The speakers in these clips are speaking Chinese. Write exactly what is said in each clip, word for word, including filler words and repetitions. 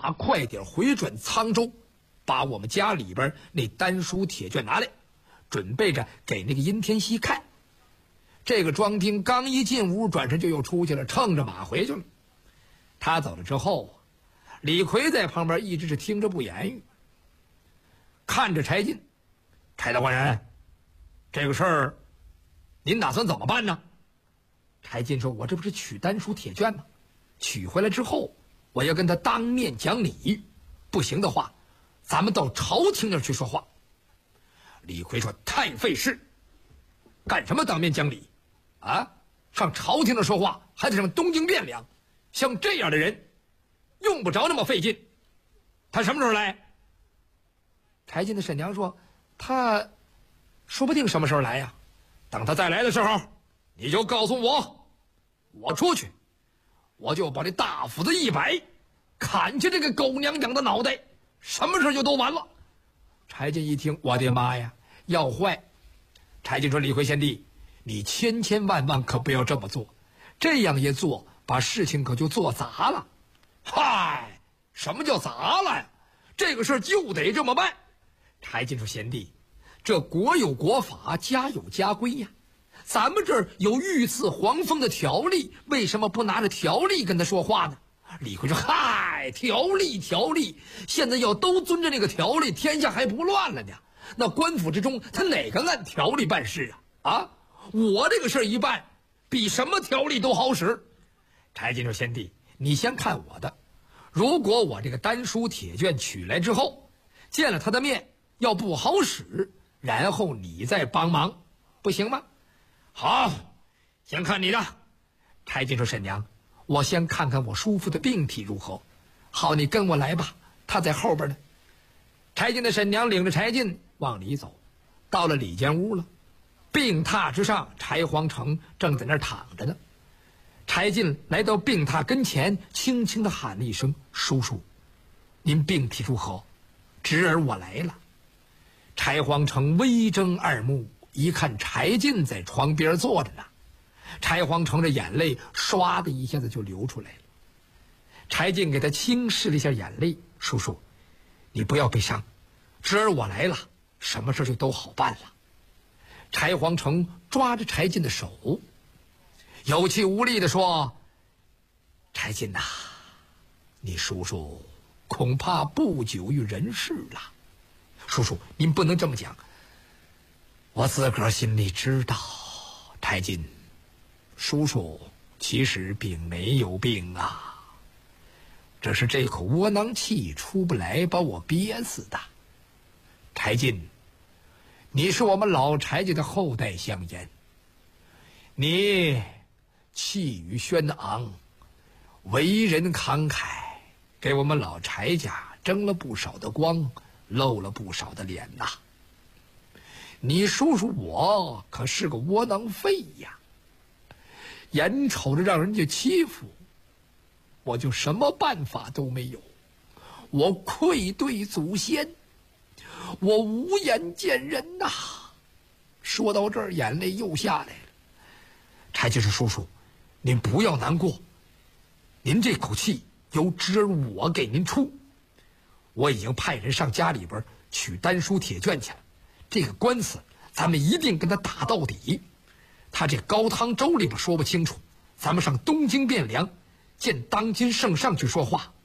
马快点回转沧州，把我们家里边那丹书铁卷拿来，准备着给那个殷天锡看。这个庄丁刚一进屋，转身就又出去了，乘着马回去了。他走了之后，李逵在旁边一直是听着不言语，看着柴进。柴大官人，这个事儿您打算怎么办呢？柴进说，我这不是取丹书铁卷吗？取回来之后，我要跟他当面讲理，不行的话咱们到朝廷那儿去说话。李逵说，太费事，干什么当面讲理啊？上朝廷那儿说话还得上东京汴梁，像这样的人用不着那么费劲。他什么时候来？柴进的婶娘说，他说不定什么时候来呀。等他再来的时候，你就告诉我，我出去我就把这大斧子一摆，砍下这个狗娘养的脑袋，什么事就都完了。柴进一听，我的妈呀，要坏！柴进说，李逵贤弟，你千千万万可不要这么做，这样一做把事情可就做砸了。嗨，什么叫砸了呀？这个事就得这么办。柴进说，贤弟，这国有国法，家有家规呀，咱们这儿有御赐黄蜂的条例，为什么不拿着条例跟他说话呢？李逵说，嗨，条例条例，现在要都遵着那个条例，天下还不乱了呢。那官府之中他哪个按条例办事啊？啊，我这个事儿一办，比什么条例都好使。柴进说，贤弟，你先看我的，如果我这个丹书铁卷取来之后，见了他的面要不好使，然后你再帮忙，不行吗？好，先看你的。柴进说，婶娘，我先看看我叔父的病体如何。好，你跟我来吧，他在后边呢。柴进的婶娘领着柴进往里走，到了里间屋了。病榻之上，柴皇城正在那儿躺着呢。柴进来到病榻跟前，轻轻地喊了一声，叔叔，您病体如何？侄儿我来了。柴皇城微睁二目，一看柴进在床边坐着呢，柴皇城的眼泪唰的一下子就流出来了。柴进给他轻拭了一下眼泪，叔叔，你不要悲伤，侄儿我来了，什么事就都好办了。柴皇城抓着柴进的手，有气无力地说，柴进呐、啊，你叔叔恐怕不久于人世了。叔叔，您不能这么讲，我自个儿心里知道。柴进，叔叔其实并没有病啊，这是这口窝囊气出不来，把我憋死的。柴进，你是我们老柴家的后代香烟，你气宇轩昂，为人慷慨，给我们老柴家争了不少的光，露了不少的脸呐。你叔叔我可是个窝囊废呀，眼瞅着让人家欺负，我就什么办法都没有，我愧对祖先，我无颜见人呐。说到这儿，眼泪又下来了。柴进说，叔叔您不要难过，您这口气由侄儿我给您出，我已经派人上家里边取丹书铁卷去了，这个官司咱们一定跟他打到底。他这高汤粥里边说不清楚，咱们上东京汴梁见当今圣上去说话。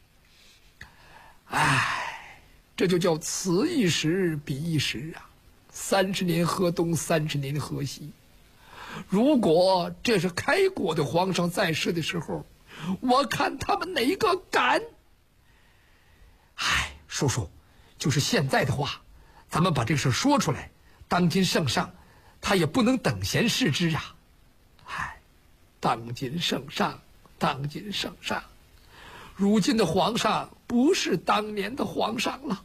唉，这就叫此一时彼一时啊，三十年河东，三十年河西。如果这是开国的皇上在世的时候，我看他们哪个敢？唉，叔叔，就是现在的话，咱们把这个事说出来，当今圣上他也不能等闲视之啊。唉，当今圣上，当今圣上，如今的皇上不是当年的皇上了。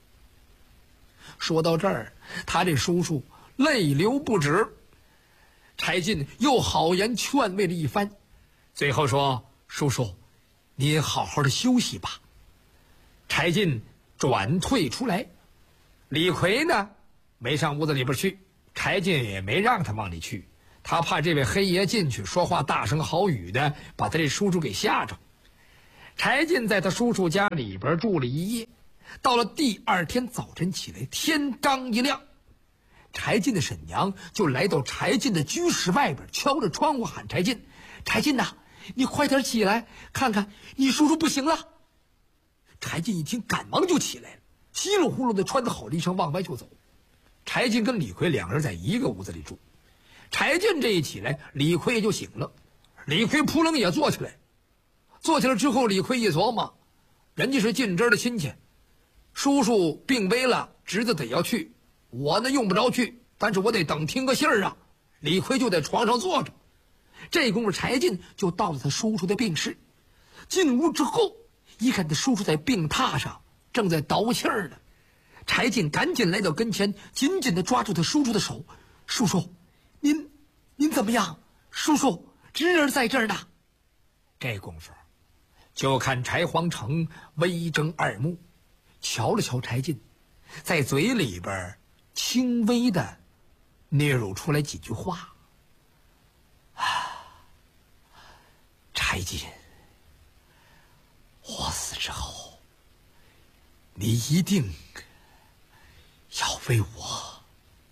说到这儿，他这叔叔泪流不止。柴进又好言劝慰了一番，最后说，叔叔您好好的休息吧。柴进转退出来，李逵呢没上屋子里边去，柴进也没让他往里去，他怕这位黑爷进去说话大声好语的，把他这叔叔给吓着。 柴进在他叔叔家里边住了一夜，到了第二天早晨起来，天刚一亮，柴进的婶娘就来到柴进的居室外边，敲着窗户喊柴进：“柴进呐，你快点起来，看看你叔叔不行了。”柴进一听，赶忙就起来了，稀里呼噜的穿着好了一声往外就走。柴进跟李逵两人在一个屋子里住，柴进这一起来，李逵也就醒了。李逵扑棱也坐起来，坐起来之后，李逵一琢磨，人家是近支的亲戚，叔叔病危了，侄子得要去，我呢用不着去，但是我得等听个信儿啊。李逵就在床上坐着，这功夫柴进就到了他叔叔的病室。进屋之后，一看他叔叔在病榻上正在倒气儿呢，柴进赶紧来到跟前，紧紧地抓住他叔叔的手：“叔叔，您您怎么样？叔叔，侄儿在这儿呢。”这功夫，就看柴皇城微睁二目，瞧了瞧柴进，在嘴里边轻微的嗫嚅出来几句话：“啊，柴进，我死之后，你一定要为我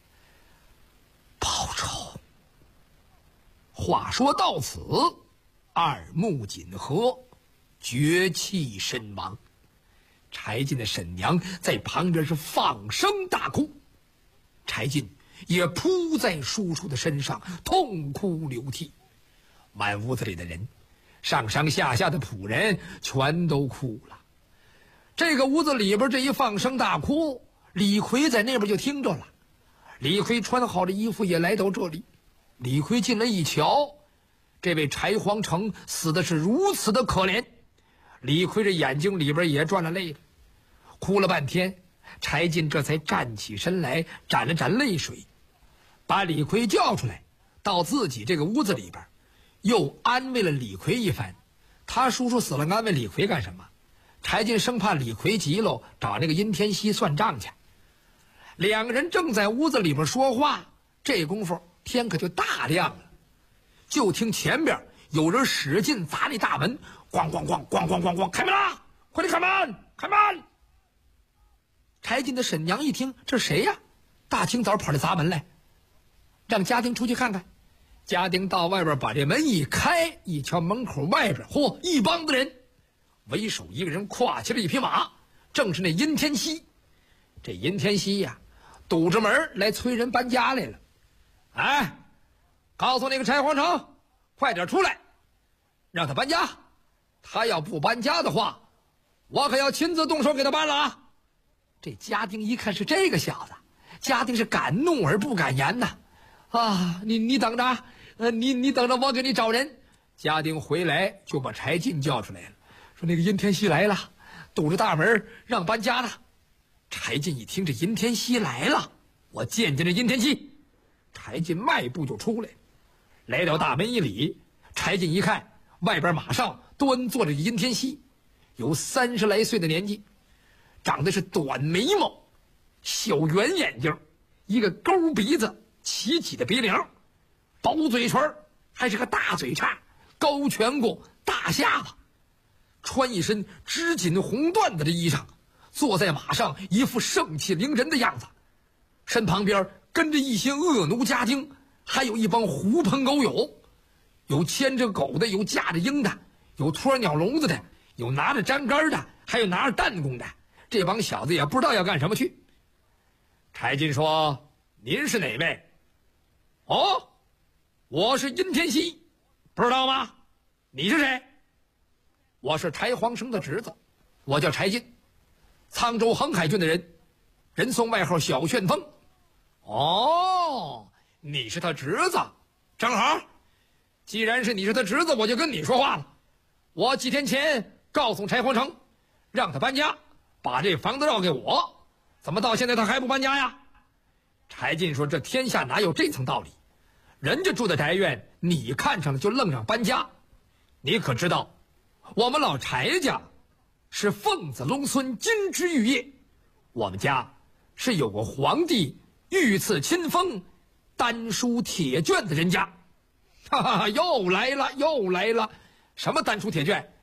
报仇。”话说到此，二目紧合，绝气身亡。柴进的婶娘在旁边是放声大哭，柴进也扑在叔叔的身上痛哭流涕。满屋子里的人，上上下下的仆人全都哭了。这个屋子里边这一放声大哭，李逵在那边就听着了。李逵穿好了衣服也来到这里，李逵进来一瞧，这位柴皇城死的是如此的可怜，李逵这眼睛里边也转了泪了，哭了半天。柴进这才站起身来，沾了沾泪水，把李逵叫出来，到自己这个屋子里边，又安慰了李逵一番。他叔叔死了，安慰李逵干什么？柴进生怕李逵急了，找那个殷天锡算账去。两个人正在屋子里边说话，这功夫天可就大亮了。就听前边有人使劲砸那大门，咣咣咣咣咣咣咣，开门啦！快点开门，开门！柴进的婶娘一听，这是谁呀？大清早跑来砸门来，让家丁出去看看。家丁到外边把这门一开，一瞧门口外边，嚯，一帮子人，为首一个人挎起了一匹马，正是那殷天锡。这殷天锡呀，堵着门来催人搬家来了。哎，告诉那个柴皇城，快点出来，让他搬家。他要不搬家的话，我可要亲自动手给他搬了啊！这家丁一看是这个小子，家丁是敢怒而不敢言呐。啊，你你等着，呃，你你等着，我给你找人。家丁回来就把柴进叫出来了，说那个殷天锡来了，堵着大门让搬家呢。柴进一听这殷天锡来了，我见见这殷天锡。柴进迈步就出来，来到大门一里，柴进一看，外边马上端坐着殷天锡，有三十来岁的年纪，长得是短眉毛，小圆眼睛，一个勾鼻子，齐起的鼻梁，薄嘴唇，还是个大嘴叉，高颧骨，大下巴，穿一身织锦红缎子的衣裳，坐在马上一副盛气凌人的样子，身旁边跟着一些恶奴家丁，还有一帮狐朋狗友，有牵着狗的，有架着鹰的，有拖鸟笼子的，有拿着粘杆的，还有拿着弹弓的。这帮小子也不知道要干什么去。柴进说：“您是哪位？”“哦，我是殷天锡，不知道吗？你是谁？”“我是柴皇生的侄子，我叫柴进，沧州横海郡的人，人送外号小旋风。”“哦，你是他侄子，正好。既然是你是他侄子，我就跟你说话了。我几天前告诉柴皇城，让他搬家，把这房子让给我，怎么到现在他还不搬家呀？”柴进说：“这天下哪有这层道理？人家住的宅院，你看上了就愣让搬家。你可知道，我们老柴家是凤子龙孙金枝玉叶，我们家是有个皇帝御赐亲封丹书铁卷的人家。”哈哈，又来了，又来了！什么丹书铁卷？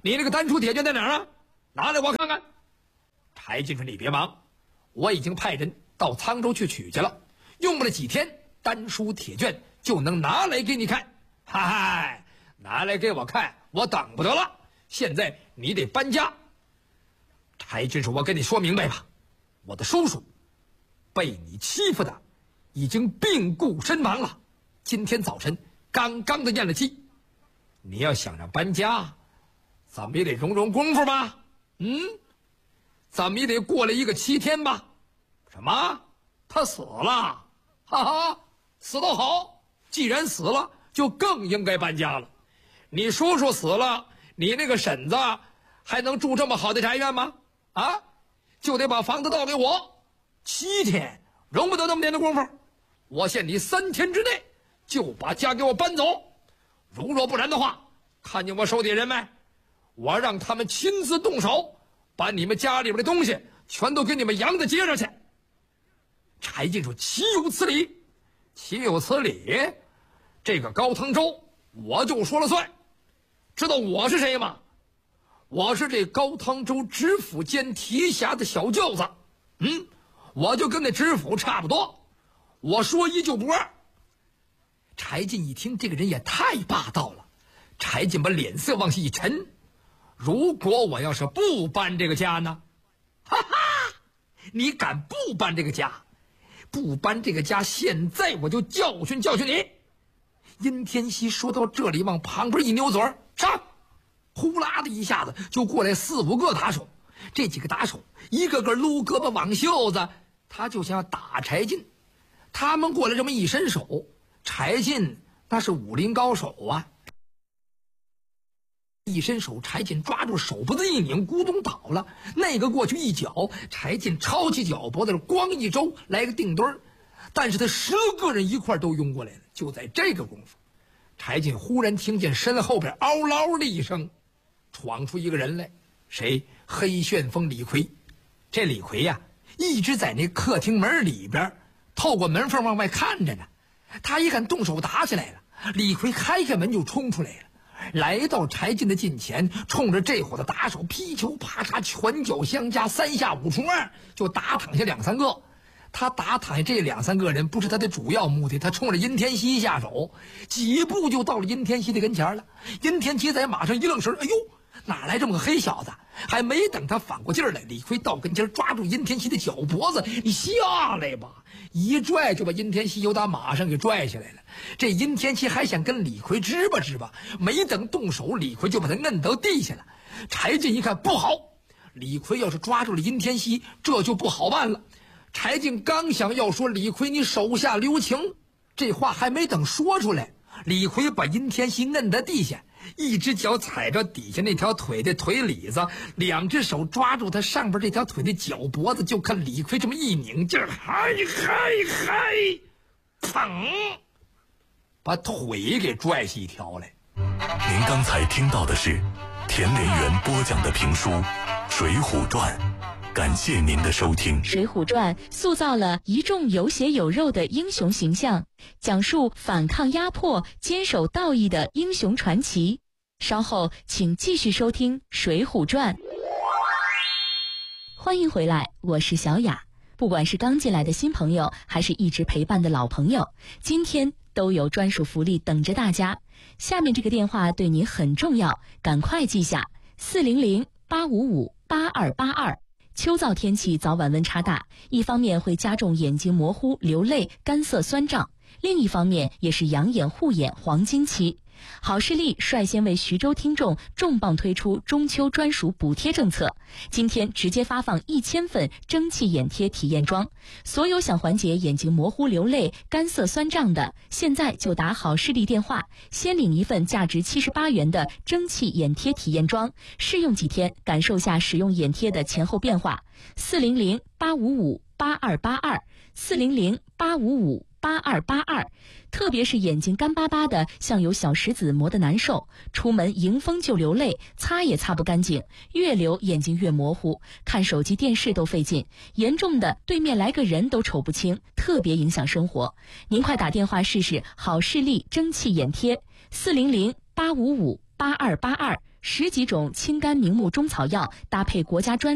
你那个丹书铁券在哪儿啊？拿来我看看。柴进说：“你别忙，我已经派人到沧州去取去了，用不了几天，丹书铁券就能拿来给你看。哈哈，拿来给我看，我等不得了。现在你得搬家。”柴进说：“我跟你说明白吧，我的叔叔被你欺负的已经病故身亡了，今天早晨刚刚的咽了气。你要想让搬家，怎么也得容容功夫吧？嗯，怎么也得过了一个七天吧？什么？他死了？哈哈，死得好！既然死了，就更应该搬家了。你叔叔死了，你那个婶子还能住这么好的宅院吗？啊，就得把房子倒给我。七天容不得那么点的功夫，我限你三天之内就把家给我搬走。如若不然的话，看见我手底下人没？我让他们亲自动手，把你们家里边的东西全都给你们扬到街上去。”柴进说：“岂有此理！岂有此理！这个高腾州我就说了算。知道我是谁吗？我是这高腾州知府兼提辖的小轿子。嗯，我就跟那知府差不多，我说一就不二。”柴进一听，这个人也太霸道了。柴进把脸色往下一沉：“如果我要是不搬这个家呢？哈哈，你敢不搬这个家？不搬这个家，现在我就教训教训你。”殷天锡说到这里，往旁边一扭嘴儿，上，呼啦的一下子就过来四五个打手。这几个打手一个个撸胳膊挽袖子，他就想要打柴进。他们过来这么一伸手，柴进那是武林高手啊，一伸手，柴进抓住手脖子一拧，咕咚倒了。那个过去一脚，柴进抄起脚脖子，咣一周来个定墩儿。但是他十个人一块都拥过来了。就在这个功夫，柴进忽然听见身后边嗷嗷的一声，闯出一个人来。谁？黑旋风李逵。这李逵呀、啊，一直在那客厅门里边透过门缝往外看着呢。他一看动手打起来了，李逵开开门就冲出来了，来到柴进的近前，冲着这伙的打手劈球啪嚓，拳脚相加，三下五除二就打躺下两三个。他打躺下这两三个人不是他的主要目的，他冲着殷天锡下手，几步就到了殷天锡的跟前了。殷天锡在马上一愣神，哎呦，哪来这么个黑小子？还没等他反过劲儿来，李逵到跟前抓住殷天锡的脚脖子，你下来吧！一拽就把殷天锡由打马上给拽下来了。这殷天锡还想跟李逵支吧支吧，没等动手，李逵就把他摁到地下了。柴进一看不好，李逵要是抓住了殷天锡，这就不好办了。柴进刚想要说李逵你手下留情，这话还没等说出来，李逵把殷天锡摁在地下，一只脚踩着底下那条腿的腿里子，两只手抓住他上边这条腿的脚脖子，就看李逵这么一拧劲儿，嗨嗨嗨，砰，把腿给拽下一条来。 您刚才听到的是田连元播讲的评书《水浒传》，感谢您的收听。 《水浒传》塑造了一众有血有肉的英雄形象，讲述反抗压迫、坚守道义的英雄传奇。稍后请继续收听《水浒传》。欢迎回来，我是小雅。不管是刚进来的新朋友，还是一直陪伴的老朋友，今天都有专属福利等着大家。下面这个电话对您很重要，赶快记下四零零八五五八二八二。秋燥天气早晚温差大，一方面会加重眼睛模糊、流泪、干涩酸胀，另一方面也是养眼护眼黄金期。好视力率先为徐州听众重磅推出中秋专属补贴政策，今天直接发放一千份蒸汽眼贴体验装，所有想缓解眼睛模糊、流泪、干涩酸胀的，现在就打好视力电话，先领一份价值七十八元的蒸汽眼贴体验装，试用几天，感受下使用眼贴的前后变化。四零零八五五八二八二，四零零八五五八二八二。特别是眼睛干巴巴的，像有小石子磨得难受，出门迎风就流泪，擦也擦不干净，越流眼睛越模糊，看手机电视都费劲，严重的对面来个人都瞅不清，特别影响生活。您快打电话试试好视力蒸汽眼贴，四零零八五五八二八二， 十几种清肝明目中草药，搭配国家专